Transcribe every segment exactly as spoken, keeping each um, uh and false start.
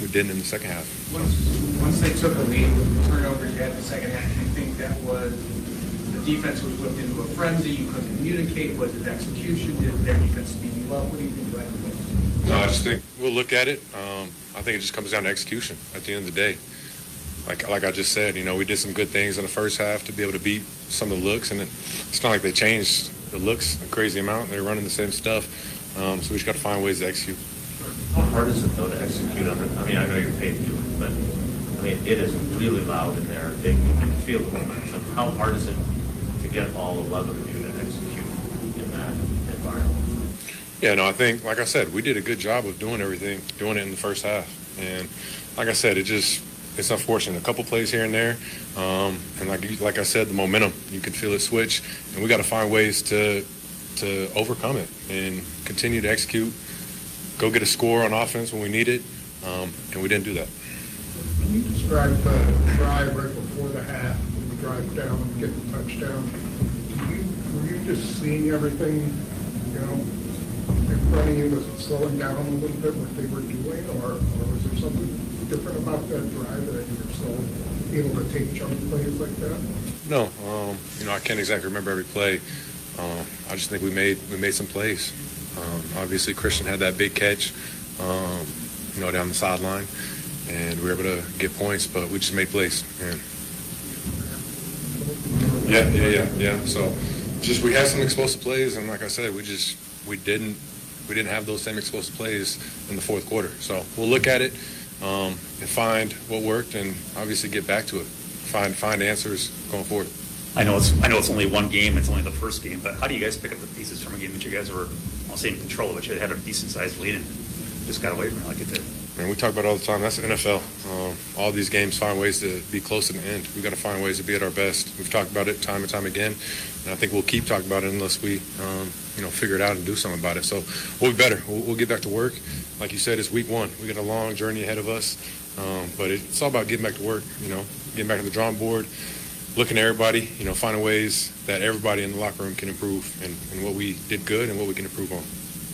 didn't in the second half. Once, once they took the lead with the turnovers you had in the second half, do you think that was the defense was whipped into a frenzy? You couldn't communicate? Was it execution? Did their defense speed you up? What do you think about it? No, I just think we'll look at it. Um, I think it just comes down to execution at the end of the day. Like like I just said, you know, we did some good things in the first half to be able to beat some of the looks, and it, it's not like they changed the looks a crazy amount. They're running the same stuff, um, so we just got to find ways to execute. How hard is it, though, to execute on it? I mean, I know you're paid to do it, but, I mean, it is really loud in there. They, you can feel the momentum. How hard is it to get all eleven of you to execute in that environment? Yeah, no, I think, like I said, we did a good job of doing everything, doing it in the first half. And like I said, it just, it's unfortunate. A couple plays here and there. Um, and like like I said, the momentum, you can feel it switch. And we got to find ways to to overcome it and continue to execute, go get a score on offense when we need it. Um, and we didn't do that. Can you describe the drive right before the half, when you drive down and get the touchdown? Do you, were you just seeing everything, you know, in front of you? Was it slowing down a little bit what they were doing, or, or was there something different about that drive that you were so able to take jump plays like that? No, um, you know, I can't exactly remember every play. Um, I just think we made we made some plays. Um, obviously, Christian had that big catch, um, you know, down the sideline, and we were able to get points, but we just made plays. And yeah, yeah, yeah, yeah. So, just we had some explosive plays, and like I said, we just we didn't we didn't have those same explosive plays in the fourth quarter. So we'll look at it um, and find what worked, and obviously get back to it. Find find answers going forward. I know it's I know it's only one game, it's only the first game, but how do you guys pick up the pieces from a game that you guys were, I'll say, in control of, but you had a decent sized lead and just got away from it like it did? And we talk about it all the time. That's the N F L. Um, all these games find ways to be close to the end. We've got to find ways to be at our best. We've talked about it time and time again, and I think we'll keep talking about it unless we, um, you know, figure it out and do something about it. So we'll be better. We'll, we'll get back to work. Like you said, it's week one. We got a long journey ahead of us, um, but it's all about getting back to work. You know, getting back to the drawing board, looking at everybody. You know, finding ways that everybody in the locker room can improve, and, and what we did good and what we can improve on.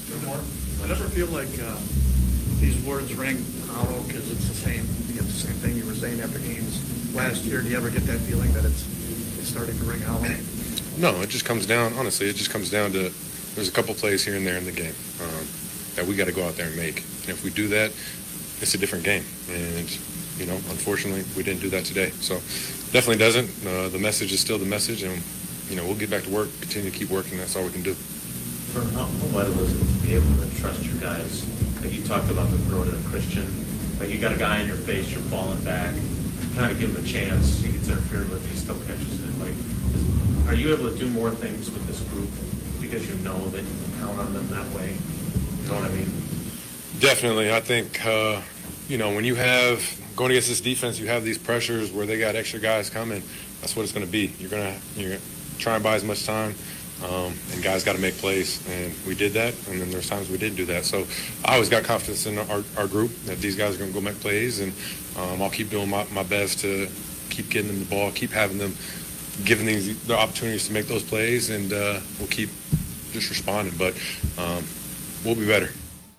I never feel like uh, these words ring hollow because it's the same. You get the same thing you were saying after games last year. Do you ever get that feeling that it's it's starting to ring hollow? No, it just comes down. Honestly, it just comes down to there's a couple plays here and there in the game um, that we got to go out there and make. And if we do that, it's a different game. And you know, unfortunately, we didn't do that today. So definitely doesn't. Uh, the message is still the message, and you know, we'll get back to work, continue to keep working. That's all we can do. For how vital is it to be able to trust your guys? Like you talked about the throw to a Christian, like you got a guy in your face, you're falling back, kind of give him a chance. He gets interfered with, he still catches it. Like, is, are you able to do more things with this group because you know that you can count on them that way? You know what I mean? Definitely. I think uh, you know, when you have going against this defense, you have these pressures where they got extra guys coming. That's what it's going to be. You're gonna you're gonna try and buy as much time. Um, and guys got to make plays, and we did that, and then there's times we didn't do that. So I always got confidence in our, our group that these guys are going to go make plays, and um, I'll keep doing my, my best to keep getting them the ball, keep having them, giving these the opportunities to make those plays, and uh, we'll keep just responding. But um, we'll be better.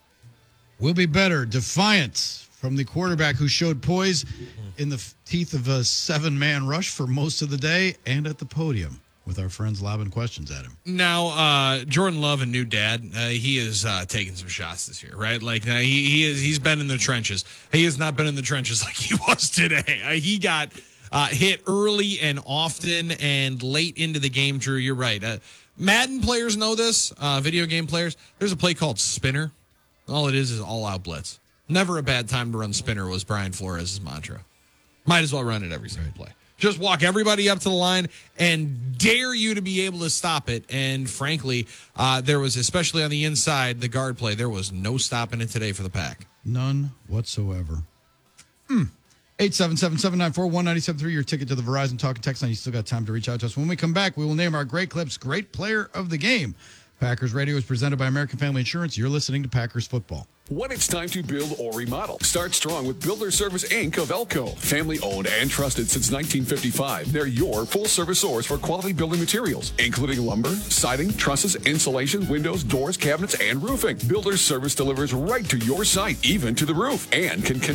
We'll be better. Defiance from the quarterback who showed poise in the teeth of a seven-man rush for most of the day and at the podium, with our friends lobbing questions at him. Now, uh, Jordan Love, a new dad, uh, he is uh, taking some shots this year, right? Like uh, he he is he's been in the trenches. He has not been in the trenches like he was today. Uh, he got uh, hit early and often and late into the game. Drew, you're right. Uh, Madden players know this. Uh, video game players. There's a play called Spinner. All it is is all-out blitz. Never a bad time to run Spinner was Brian Flores' mantra. Might as well run it every single play. Just walk everybody up to the line and dare you to be able to stop it. And frankly, uh, there was, especially on the inside, the guard play, there was no stopping it today for the Pack. None whatsoever. Hmm. eight seven seven, seven nine four, one nine seven three, your ticket to the Verizon Talk and Text line. You still got time to reach out to us. When we come back, we will name our Great Clips Great Player of the Game. Packers Radio is presented by American Family Insurance. You're listening to Packers Football. When it's time to build or remodel, start strong with Builder Service Incorporated of Elko. Family owned and trusted since nineteen fifty-five. They're your full service source for quality building materials, including lumber, siding, trusses, insulation, windows, doors, cabinets, and roofing. Builder Service delivers right to your site, even to the roof, and can connect